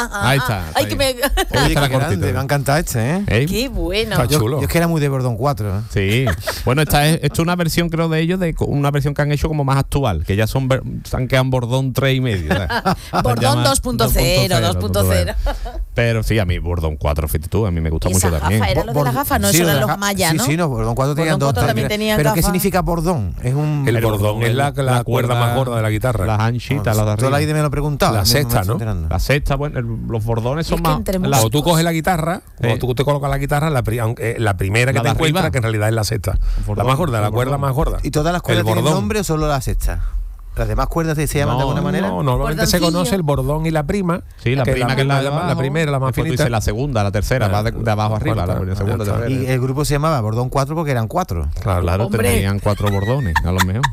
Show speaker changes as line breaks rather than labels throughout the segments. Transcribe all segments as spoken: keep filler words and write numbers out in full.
Ahí está.
Ay, que me...
Oye, qué grande, me ha encantado este, ¿eh?
¿Eh?
Qué bueno.
Yo, yo es que era muy de Bordón cuatro, ¿eh?
Sí. Bueno, esta es, esto es una versión, creo, de ellos, de una versión que han hecho como más actual, que ya son ver- se han quedado en Bordón tres y medio.
Bordón dos punto cero, dos punto cero.
Pero sí, a mí Bordón cuatro, fíjate tú, a mí me gusta
¿Y
mucho
esa
también.
gafa era lo de las gafas? No,
Sí,
eso
lo de
eran
las
los
ga-
mayas, ¿no?
Sí, sí, no, Bordón cuatro tenían
Bordón
dos.
cuatro también tenían
¿Pero qué
gafas.
significa Bordón? Es un...
El bordón es la, la cuerda más gorda de la guitarra.
Las anchitas, las de
Toda la
arriba.
vida me lo he preguntado.
La
no me
sexta,
estoy
¿no?
enterando.
La sexta, bueno, el- los bordones son
Es que
más...
entre
la-
músicos-
O tú coges la guitarra,
Sí.
o tú te colocas la guitarra, la, pri- aunque, la primera que
La
te
de
encuentras,
arriba.
que en realidad es la sexta.
Bordón,
la más gorda, la
el
cuerda
bordón.
más gorda.
¿Y todas las
El
cuerdas tienen
bordón.
nombre o solo la sexta? ¿Las demás cuerdas se llaman de
No,
alguna manera?
No, normalmente se
Bordoncillo.
conoce el bordón y la prima.
Sí, la prima que es la de abajo,
la primera, la más
después tú
finita.
dices la segunda, la tercera,
Claro,
va de, de abajo
la
arriba, la,
cuarta,
la segunda,
ya está.
tercera.
Y el grupo se llamaba Bordón cuatro porque eran cuatro.
Claro,
Claro,
Hombre.
tenían cuatro bordones, a lo mejor.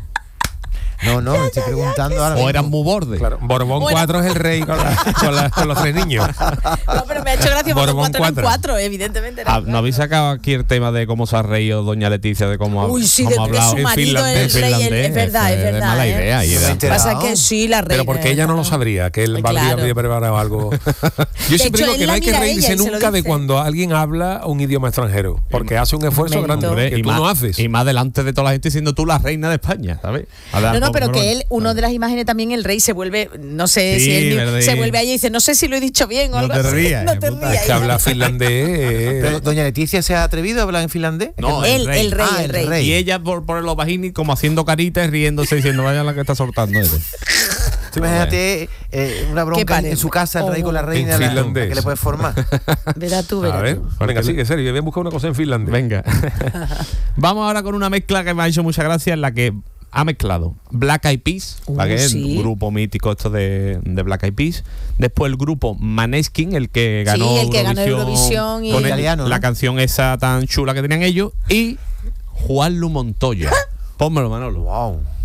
No, no, me estoy preguntando ahora
O
mismo.
eran muy bordes.
Claro, Borbón
Bueno.
cuatro es el rey con, la- con la- con los tres niños.
No, pero me ha hecho gracia porque
Borbón
cuatro eran
cuatro.
cuatro, evidentemente. eran
Ah, ¿no habéis sacado aquí el tema de cómo se ha reído doña Leticia de cómo ha,
Uy, sí,
cómo
de,
ha
de
hablado
su
en
marido, el
finlandés,
rey, el-
finlandés?
es verdad, es
Es de
verdad.
mala
¿eh?
idea, y
No me
de-
he enterado.
Pasa que sí, la reina.
Pero porque ella no lo sabría, que él
Claro.
había, había preparado algo. Yo siempre
hecho,
digo
él
que no
la
hay que
mira a
reírse
ella y se lo
nunca de
dice.
cuando alguien habla un idioma extranjero, porque hace un esfuerzo
Mérito.
grande que
y
tú
más,
no haces.
y más delante de toda la gente siendo tú la reina de España, ¿sabes?
No, no, pero que él, uno de las imágenes también, el rey se vuelve, no sé
Sí,
si él
verdad.
se vuelve allí y dice, no sé si lo he dicho bien o
No
algo
te
así.
rías,
No
eh,
te
puta.
rías.
Es que habla finlandés. eh,
Pero doña Leticia se ha atrevido a hablar en finlandés.
No,
Él, el rey,
Ah,
el
el
rey.
rey.
Y ella por, por los bajini como haciendo caritas y riéndose diciendo vaya la que está soltando ese.
Tú imagínate eh, una
¿Qué
bronca en,
parece?
en su casa, el rey con la reina,
En
la-
finlandés.
que le puedes formar.
Verás tú,
a
verás
ver,
tú.
venga, sigue, serio, voy a buscar una cosa en finlandés.
Venga. Vamos ahora con una mezcla que me ha hecho mucha gracia en la que ha mezclado Black Eyed Peas,
Uh,
la que es
sí.
el grupo mítico esto de, de Black Eyed Peas. Después el grupo Maneskin, el que ganó
Sí, el que ganó
Eurovisión
Eurovisión y-
con el-
Italiano, ¿no?
la canción esa tan chula que tenían ellos. Y Juan Lu Montoya. Pónmelo, Manolo.
Wow.